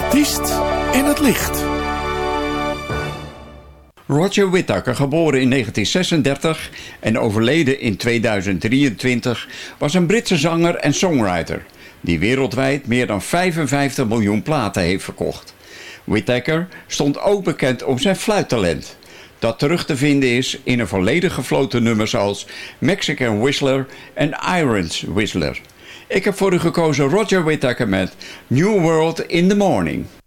Artiest in het licht. Roger Whittaker, geboren in 1936 en overleden in 2023, was een Britse zanger en songwriter die wereldwijd meer dan 55 miljoen platen heeft verkocht. Whittaker stond ook bekend om zijn fluittalent, dat terug te vinden is in een volledig gefloten nummers als Mexican Whistler en Irons Whistler. Ik heb voor u gekozen Roger Whittaker met New World in the Morning.